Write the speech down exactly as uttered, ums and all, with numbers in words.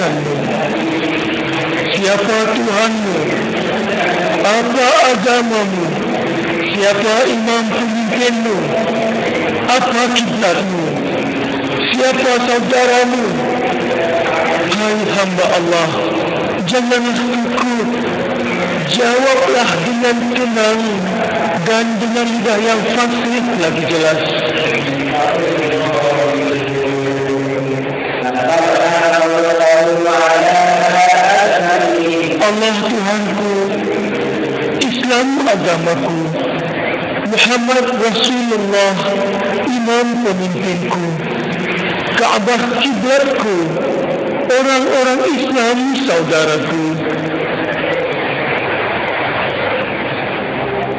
Siapa Tuhanmu? Apa agamamu? Siapa imam pemimpinmu? Apa kiblatmu? Siapa saudaramu? Hai hamba Allah, janganlah takut. Jawablah dengan tenang dan dengan lidah yang fasih lagi jelas. Allah Tuhanku, Islam agamaku, Muhammad Rasulullah imam pemimpinku, Kaabah kiblatku, orang-orang Islam saudaraku.